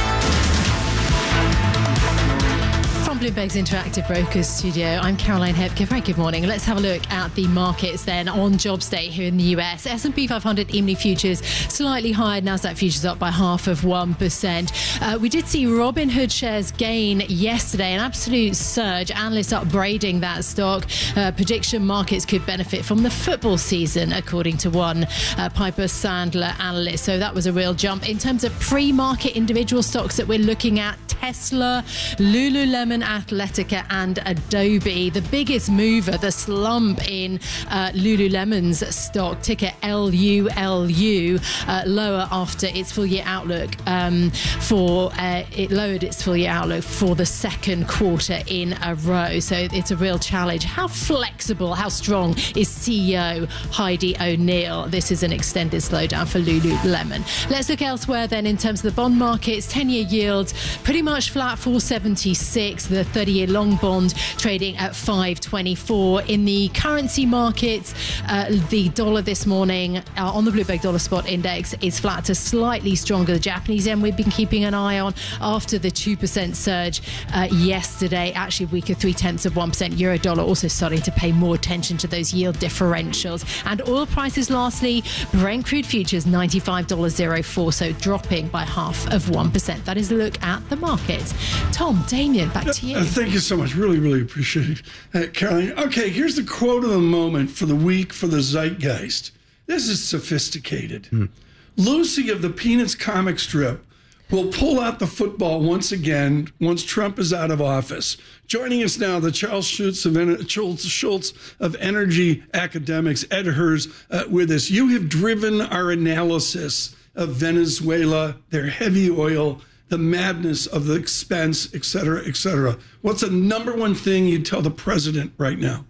From Bloomberg's Interactive Brokers studio, I'm Caroline Hepke. Very good morning. Let's have a look at the markets then on jobs day here in the U S. S and P five hundred E-mini futures slightly higher. NASDAQ futures up by half of one percent. Uh, we did see Robinhood shares gain yesterday, an absolute surge. Analysts upgrading that stock. Uh, prediction markets could benefit from the football season, according to one uh, Piper Sandler analyst. So that was a real jump. In terms of pre-market individual stocks that we're looking at, Tesla, Lululemon Athletica, and Adobe. The biggest mover, the slump in uh, Lululemon's stock, ticker L U L U, uh, lower after its full year outlook um, for uh, it lowered its full year outlook for the second quarter in a row. So it's a real challenge. How flexible, how strong is C E O Heidi O'Neill? This is an extended slowdown for Lululemon. Let's look elsewhere then in terms of the bond markets. ten-year yields pretty much flat, four seventy-six. The thirty-year long bond trading at five twenty-four. In the currency markets, uh, the dollar this morning uh, on the Bloomberg Dollar Spot Index is flat to slightly stronger. The Japanese yen we've been keeping an eye on after the two percent surge uh, yesterday. Actually weaker, three-tenths of one percent. Euro dollar also starting to pay more attention to those yield differentials. And oil prices lastly, Brent crude futures ninety-five dollars oh four, so dropping by half of one percent. That is a look at the markets. Tom, Damien, back to you. Uh, thank you so much. Really, really appreciate it, uh, Caroline. Okay, here's the quote of the moment for the week for the zeitgeist. This is sophisticated. Hmm. Lucy of the Peanuts comic strip will pull out the football once again once Trump is out of office. Joining us now, the Charles Schultz of, Ener- Schultz, Schultz of Energy Academics, Ed Hers, uh, with us. You have driven our analysis of Venezuela, their heavy oil, the madness of the expense, et cetera, et cetera. What's the number one thing you'd tell the president right now?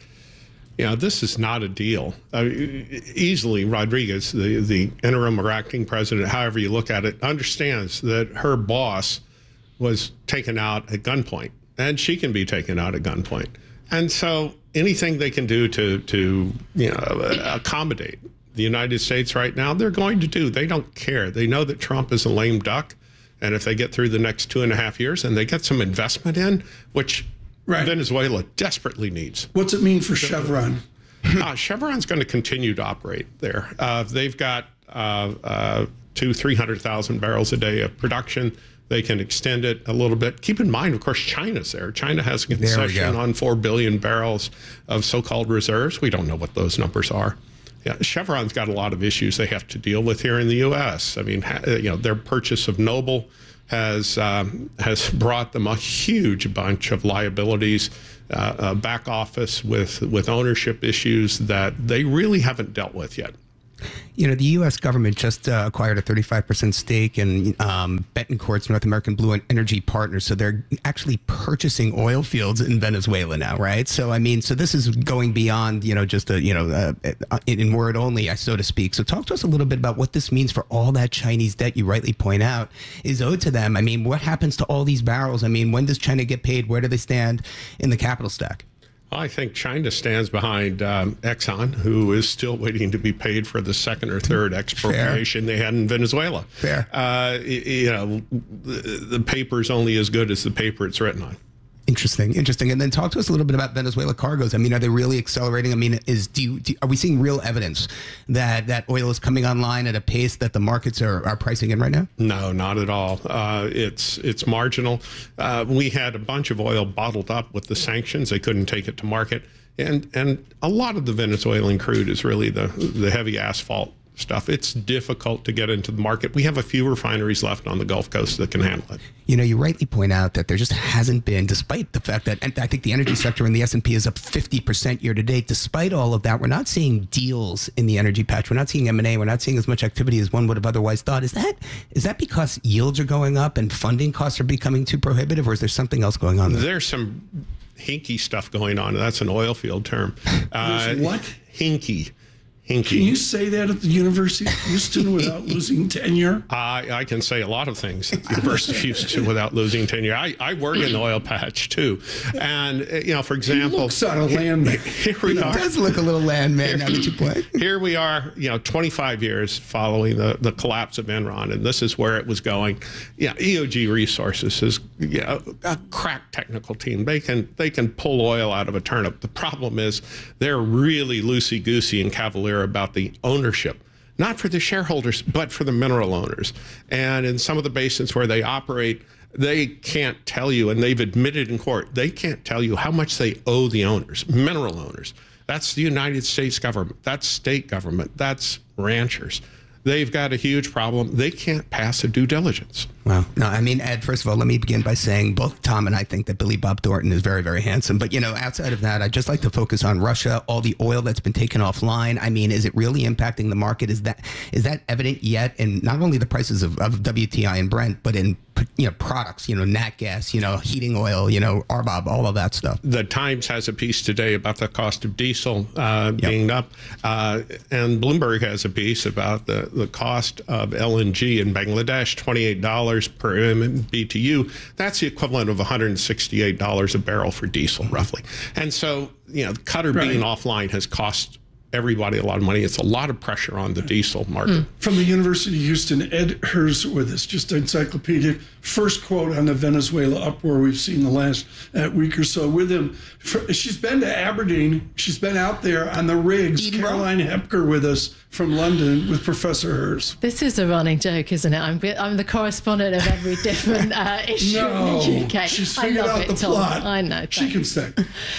Yeah, this is not a deal. Uh, easily, Rodriguez, the, the interim or acting president, however you look at it, understands that her boss was taken out at gunpoint, and she can be taken out at gunpoint. And so anything they can do to, to you know, accommodate the United States right now, they're going to do. They don't care. They know that Trump is a lame duck, and if they get through the next two and a half years and they get some investment in, which Right. Venezuela desperately needs. What's it mean for Chevron? uh, Chevron's going to continue to operate there. Uh, they've got uh, uh, two, three hundred thousand barrels a day of production. They can extend it a little bit. Keep in mind, of course, China's there. China has a concession on four billion barrels of so-called reserves. We don't know what those numbers are. Yeah, Chevron's got a lot of issues they have to deal with here in the U S. I mean, you know, their purchase of Noble has um, has brought them a huge bunch of liabilities, uh, uh, back office with with ownership issues that they really haven't dealt with yet. You know, the U S government just uh, acquired a thirty-five percent stake in um, Betancourt's North American Blue Energy Partners. So they're actually purchasing oil fields in Venezuela now, right? So, I mean, so this is going beyond, you know, just a, you know, uh, in word only, so to speak. So talk to us a little bit about what this means for all that Chinese debt you rightly point out is owed to them. I mean, what happens to all these barrels? I mean, when does China get paid? Where do they stand in the capital stack? I think China stands behind um, Exxon, who is still waiting to be paid for the second or third expropriation Fair. they had in Venezuela. Fair. Uh, you know, the, the paper's only as good as the paper it's written on. Interesting, interesting. And then talk to us a little bit about Venezuela cargoes. I mean, are they really accelerating? I mean, is do, you, do are we seeing real evidence that that oil is coming online at a pace that the markets are, are pricing in right now? No, not at all. Uh, it's it's marginal. Uh, we had a bunch of oil bottled up with the sanctions. They couldn't take it to market, and and a lot of the Venezuelan crude is really the the heavy asphalt stuff. It's difficult to get into the market. We have a few refineries left on the Gulf Coast that can handle it. You know, you rightly point out that there just hasn't been, despite the fact that, and I think the energy sector in the S and P is up fifty percent year to date, despite all of that, we're not seeing deals in the energy patch. We're not seeing M and A. We're not seeing as much activity as one would have otherwise thought. Is that is that because yields are going up and funding costs are becoming too prohibitive, or is there something else going on there? There's some hinky stuff going on. That's an oil field term. Uh, what? Hinky. Hinky. Can you say that at the University of Houston without losing tenure? I, I can say a lot of things at the University of Houston without losing tenure. I, I work in the oil patch, too. And, you know, for example... He looks on a landman. Here we he are. does look a little landman now that you play. Here we are, you know, twenty-five years following the, the collapse of Enron, and this is where it was going. Yeah, E O G Resources is you know, a crack technical team. They can, they can pull oil out of a turnip. The problem is they're really loosey-goosey and cavalier about the ownership, not for the shareholders, but for the mineral owners. And in some of the basins where they operate, they can't tell you, and they've admitted in court, they can't tell you how much they owe the owners, mineral owners. That's the United States government. That's state government. That's ranchers. They've got a huge problem. They can't pass a due diligence. Wow. No, I mean, Ed, first of all, let me begin by saying both Tom and I think that Billy Bob Thornton is very, very handsome. But, you know, outside of that, I'd just like to focus on Russia, all the oil that's been taken offline. I mean, is it really impacting the market? Is that is that evident yet in not only the prices of, of W T I and Brent, but in, you know, products, you know, nat gas, you know, heating oil, you know, R B O B, all of that stuff? The Times has a piece today about the cost of diesel uh, yep. being up. Uh, and Bloomberg has a piece about the, the cost of L N G in Bangladesh, twenty-eight dollars per M B T U. That's the equivalent of one hundred sixty-eight dollars a barrel for diesel, roughly. And so, you know, Qatar right. being offline has cost everybody a lot of money. It's a lot of pressure on the diesel market. From the University of Houston, Ed Hers with us, just encyclopedic. First quote on the Venezuela uproar we've seen the last uh, week or so with him. For, she's been to Aberdeen. She's been out there on the rigs. Eden Caroline Hepker with us from London with Professor Hers. This is a running joke, isn't it? I'm I'm the correspondent of every different uh, issue no, in the U K. She's I figured love out it, the Tom. plot. I know. She can stay.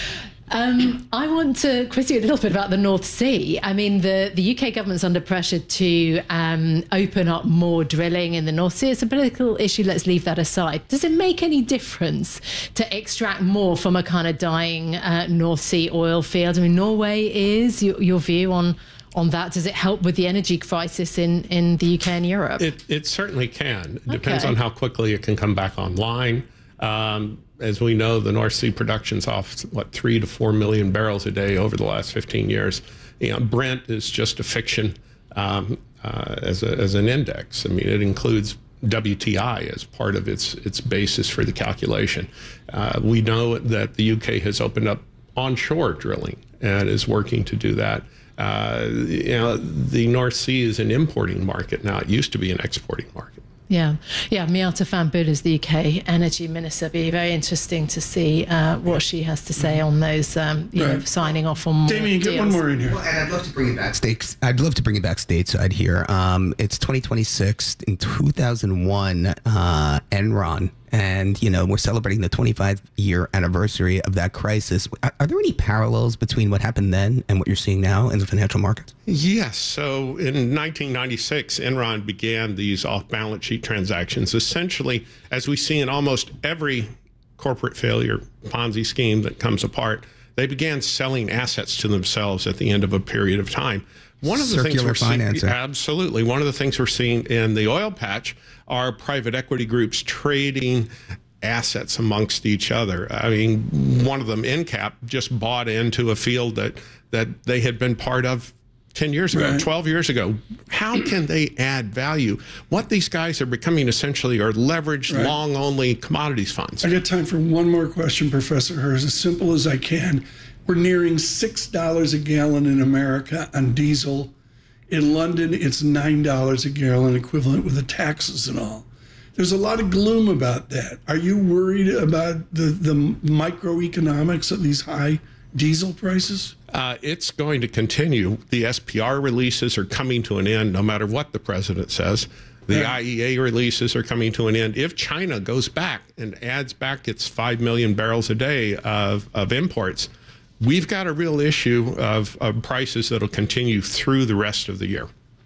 Um, I want to quiz you a little bit about the North Sea. I mean, the, the U K government's under pressure to um, open up more drilling in the North Sea. It's a political issue. Let's leave that aside. Does it make any difference to extract more from a kind of dying uh, North Sea oil field? I mean, Norway is. Your, your view on on that? Does it help with the energy crisis in, in the U K and Europe? It, it certainly can. It depends Okay. on how quickly it can come back online. Um, as we know, the North Sea production's off, what, three to four million barrels a day over the last fifteen years. You know, Brent is just a fiction um, uh, as, a, as an index. I mean, it includes W T I as part of its, its basis for the calculation. Uh, we know that the U K has opened up onshore drilling and is working to do that. Uh, you know, the North Sea is an importing market now. It used to be an exporting market. Yeah, yeah. Miata Fanbul is the U K Energy Minister. Be very interesting to see uh, what she has to say on those, um, you know, Right. signing off on more Damien, get deals. one more in here. Well, and I'd love to bring it back states. I'd love to bring it back stateside here. Um, it's twenty twenty-six. In two thousand one, uh, Enron, and you know we're celebrating the twenty-five year anniversary of that crisis. Are, are there any parallels between what happened then and what you're seeing now in the financial markets? Yes. So in nineteen ninety-six, Enron began these off-balance sheet transactions, essentially, as we see in almost every corporate failure Ponzi scheme that comes apart. They began selling assets to themselves at the end of a period of time. One of the things Circular we're seeing, financing. absolutely, one of the things we're seeing in the oil patch are private equity groups trading assets amongst each other. I mean, one of them, Incap, just bought into a field that that they had been part of ten years ago, Right. twelve years ago. How can they add value? What these guys are becoming essentially are leveraged, Right. long-only commodities funds. I got time for one more question, Professor Hers, as simple as I can. We're nearing six dollars a gallon in America on diesel. In London, it's nine dollars a gallon equivalent with the taxes and all. There's a lot of gloom about that. Are you worried about the, the microeconomics of these high diesel prices? Uh, it's going to continue. The S P R releases are coming to an end no matter what the president says. The Yeah. I E A releases are coming to an end. If China goes back and adds back its five million barrels a day of, of imports, we've got a real issue of, of prices that'll continue through the rest of the year.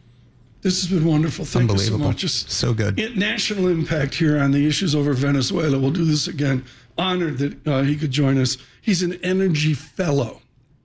This has been wonderful. Thank you so Unbelievable. much. Just So good. it- national impact here on the issues over Venezuela. We'll do this again. Honored that uh, he could join us. He's an energy fellow.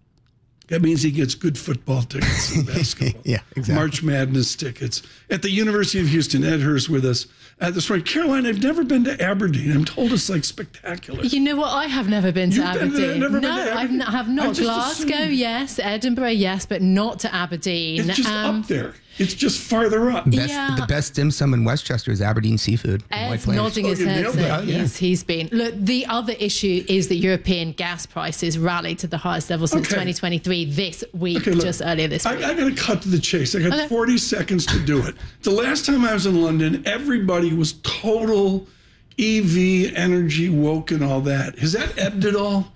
That means he gets good football tickets and basketball. Yeah, exactly. March Madness tickets. At the University of Houston, Ed Hurst with us uh, this morning. Caroline, I've never been to Aberdeen. I'm told it's like spectacular. You know what? I have never been to You've been Aberdeen. there, never been no, to I've Aberdeen? n- I have I not. just Glasgow, assumed. yes. Edinburgh, yes, but not to Aberdeen. It's just Um, up there. It's just farther up. Best, Yeah. The best dim sum in Westchester is Aberdeen Seafood. in White Ed's Plains. nodding his Oh, you head nailed saying that. Yeah. he's, he's been. Look, the other issue is that European gas prices rallied to the highest level since Okay. twenty twenty-three this week, Okay, look, just earlier this I, week. I got to cut to the chase. I got Okay. forty seconds to do it. The last time I was in London, everybody was total E V energy woke and all that. Has that ebbed at all?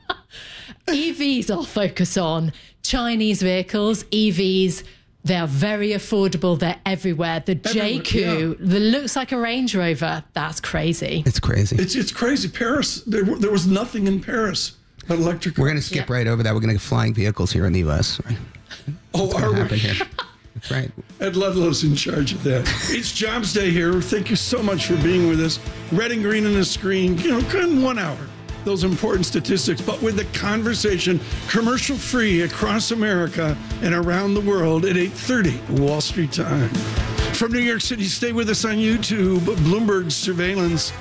E Vs I'll focus on. Chinese vehicles, E Vs, they're very affordable. They're everywhere. The J Q, that looks like a Range Rover, that's crazy. It's crazy. It's it's crazy. Paris, there there was nothing in Paris but electric. We're going to skip Yeah. right over that. We're going to get flying vehicles here in the U S. Right? Oh, What's are going to we? happen here? That's right. Ed Ludlow's in charge of that. It's Jobs Day here. Thank you so much for being with us. Red and green on the screen, you know, in one hour. Those important statistics, but with the conversation commercial free across America and around the world at eight thirty Wall Street time. From New York City, stay with us on YouTube, Bloomberg Surveillance.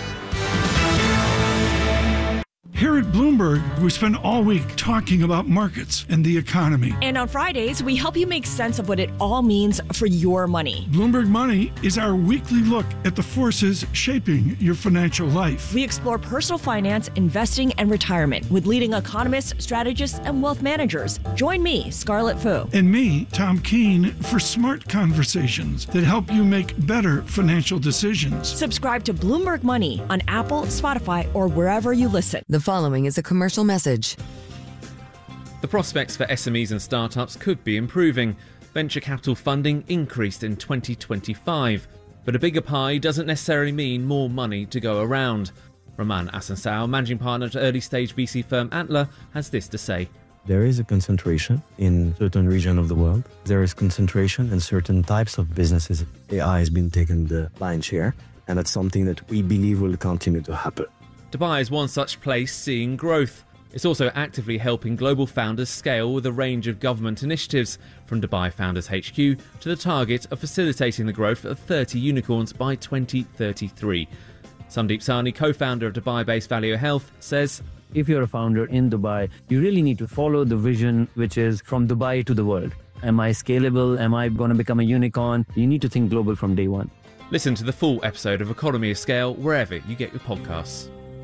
Here at Bloomberg, we spend all week talking about markets and the economy. And on Fridays, we help you make sense of what it all means for your money. Bloomberg Money is our weekly look at the forces shaping your financial life. We explore personal finance, investing, and retirement with leading economists, strategists, and wealth managers. Join me, Scarlett Fu. And me, Tom Keene, for smart conversations that help you make better financial decisions. Subscribe to Bloomberg Money on Apple, Spotify, or wherever you listen. The following is a commercial message. The prospects for S M Es and startups could be improving. Venture capital funding increased in twenty twenty-five, but a bigger pie doesn't necessarily mean more money to go around. Roman Asansao, managing partner at early-stage V C firm Antler, has this to say. There is a concentration in certain regions of the world. There is concentration in certain types of businesses. A I has been taking the lion's share, and that's something that we believe will continue to happen. Dubai is one such place seeing growth. It's also actively helping global founders scale with a range of government initiatives, from Dubai Founders H Q to the target of facilitating the growth of thirty unicorns by twenty thirty-three. Sandeep Sahni, co-founder of Dubai-based Valeo Health, says, if you're a founder in Dubai, you really need to follow the vision, which is from Dubai to the world. Am I scalable? Am I going to become a unicorn? You need to think global from day one. Listen to the full episode of Economy of Scale wherever you get your podcasts.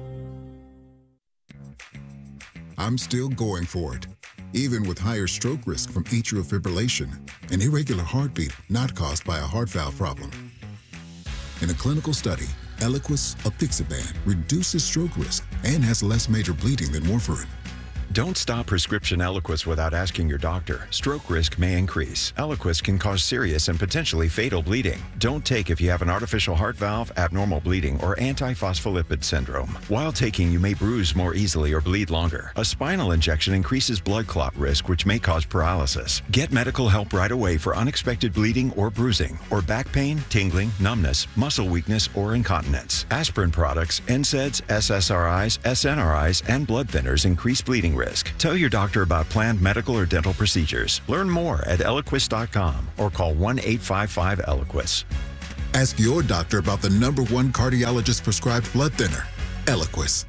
I'm still going for it, even with higher stroke risk from atrial fibrillation, an irregular heartbeat not caused by a heart valve problem. In a clinical study, Eliquis apixaban reduces stroke risk and has less major bleeding than warfarin. Don't stop prescription Eliquis without asking your doctor. Stroke risk may increase. Eliquis can cause serious and potentially fatal bleeding. Don't take if you have an artificial heart valve, abnormal bleeding, or antiphospholipid syndrome. While taking, you may bruise more easily or bleed longer. A spinal injection increases blood clot risk, which may cause paralysis. Get medical help right away for unexpected bleeding or bruising, or back pain, tingling, numbness, muscle weakness, or incontinence. Aspirin products, N SAIDs, S S R Is, S N R Is, and blood thinners increase bleeding risk. Tell your doctor about planned medical or dental procedures. Learn more at Eliquis dot com or call one eight five five Eliquis. Ask your doctor about the number one cardiologist prescribed blood thinner, Eliquis.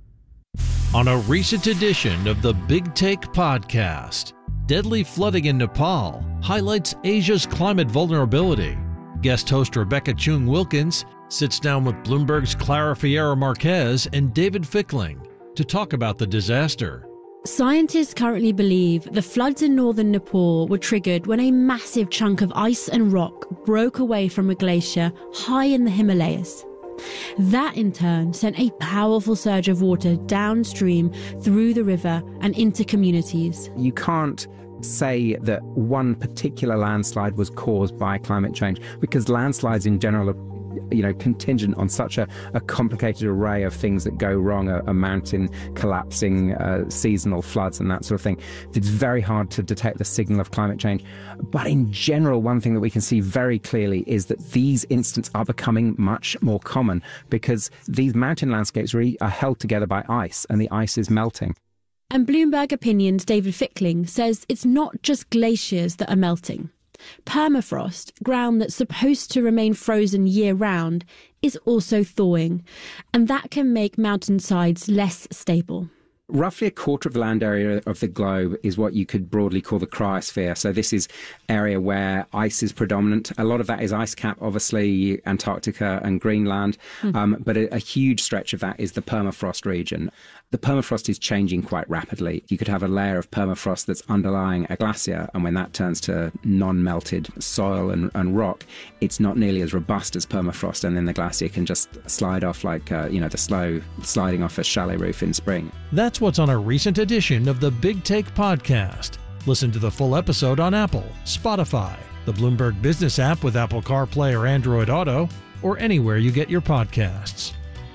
On a recent edition of the Big Take podcast, deadly flooding in Nepal highlights Asia's climate vulnerability. Guest host Rebecca Chung Wilkins sits down with Bloomberg's Clara Fiera Marquez and David Fickling to talk about the disaster. Scientists currently believe the floods in northern Nepal were triggered when a massive chunk of ice and rock broke away from a glacier high in the Himalayas. That in turn sent a powerful surge of water downstream through the river and into communities. You can't say that one particular landslide was caused by climate change, because landslides in general are, you know, contingent on such a, a complicated array of things that go wrong, a, a mountain collapsing, uh, seasonal floods and that sort of thing. It's very hard to detect the signal of climate change. But in general, one thing that we can see very clearly is that these incidents are becoming much more common, because these mountain landscapes really are held together by ice, and the ice is melting. And Bloomberg Opinion's David Fickling says it's not just glaciers that are melting. Permafrost, ground that's supposed to remain frozen year-round, is also thawing, and that can make mountainsides less stable. Roughly a quarter of the land area of the globe is what you could broadly call the cryosphere. So this is area where ice is predominant. A lot of that is ice cap, obviously, Antarctica and Greenland. Mm. Um, but a, a huge stretch of that is the permafrost region. The permafrost is changing quite rapidly. You could have a layer of permafrost that's underlying a glacier, and when that turns to non-melted soil and, and rock, it's not nearly as robust as permafrost, and then the glacier can just slide off like, uh, you know, the slow sliding off a chalet roof in spring. That's what's on a recent edition of the Big Take podcast. Listen to the full episode on Apple, Spotify, the Bloomberg Business app with Apple CarPlay or Android Auto, or anywhere you get your podcasts.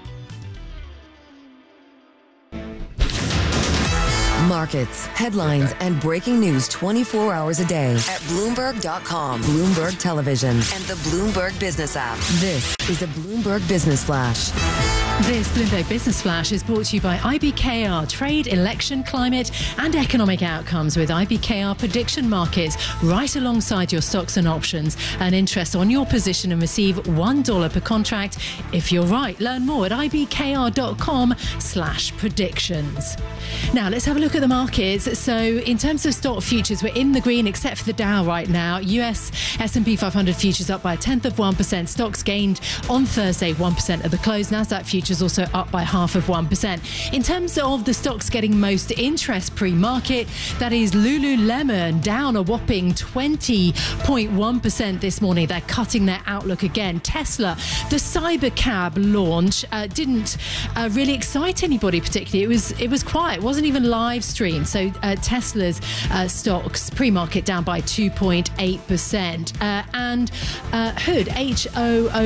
Markets, headlines, and breaking news twenty-four hours a day at Bloomberg dot com, Bloomberg Television, and the Bloomberg Business app. This is a Bloomberg Business Flash. This Bloomberg Business Flash is brought to you by I B K R, trade, election, climate, and economic outcomes with I B K R prediction markets right alongside your stocks and options. Earn interest on your position and receive one dollar per contract if you're right. Learn more at I B K R dot com slash predictions. Now, let's have a look at the markets. So in terms of stock futures, we're in the green except for the Dow right now. U S S and P five hundred futures up by a tenth of one percent. Stocks gained on Thursday one percent at the close. Nasdaq futures also up by half of one percent. In terms of the stocks getting most interest pre-market, that is Lululemon down a whopping twenty point one percent this morning. They're cutting their outlook again. Tesla, the Cybercab launch uh, didn't uh, really excite anybody particularly. It was it was quiet. It wasn't even live streamed. So uh, Tesla's uh, stocks pre-market down by two point eight percent. Uh, and uh, Hood, H O O D, this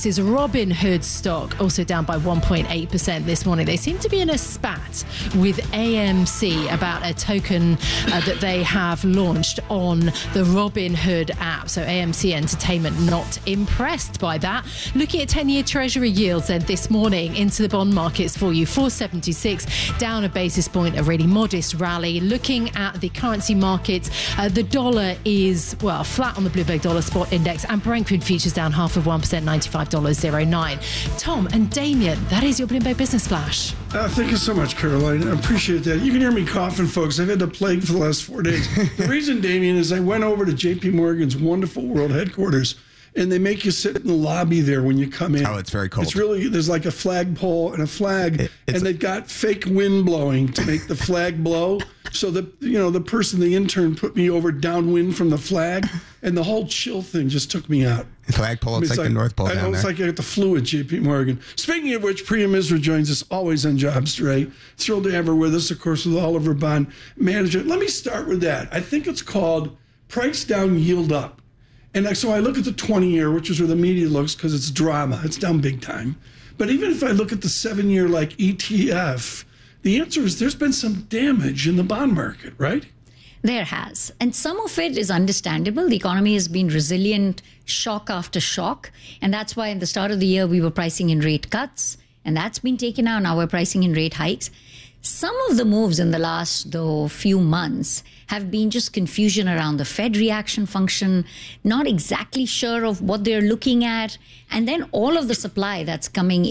This is Robinhood stock, also down by one point eight percent this morning. They seem to be in a spat with A M C about a token uh, that they have launched on the Robinhood app. So A M C Entertainment not impressed by that. Looking at ten-year Treasury yields then this morning into the bond markets for you, four seventy-six, down a basis point, a really modest rally. Looking at the currency markets, uh, the dollar is, well, flat on the Bloomberg Dollar Spot Index, and Brent crude futures down half of one percent, ninety-five dollars oh nine. Tom and Damien, that is your Bloomberg Business Flash. Uh, thank you so much, Caroline. I appreciate that. You can hear me coughing, folks. I've had the plague for the last four days. The reason, Damien, is I went over to J P Morgan's wonderful world headquarters, and they make you sit in the lobby there when you come in. Oh, it's very cold. It's really, there's like a flagpole and a flag, it, and they've got fake wind blowing to make the flag blow. So the, you know, the person, the intern, put me over downwind from the flag, and the whole chill thing just took me out. The flagpole, it's, I mean, it's like, like the North Pole I, down it's there. like I got the flu at J P Morgan. Speaking of which, Priya Misra joins us, always on Jobs Today. Thrilled to have her with us, of course, with Oliver Bond Management. Let me start with that. I think it's called price down, yield up. And so I look at the twenty-year, which is where the media looks because it's drama. It's down big time. But even if I look at the seven-year like E T F, the answer is there's been some damage in the bond market, right? There has. And some of it is understandable. The economy has been resilient shock after shock. And that's why at the start of the year, we were pricing in rate cuts. And that's been taken out. Now we're pricing in rate hikes. Some of the moves in the last, though, few months have been just confusion around the Fed reaction function, not exactly sure of what they're looking at, and then all of the supply that's coming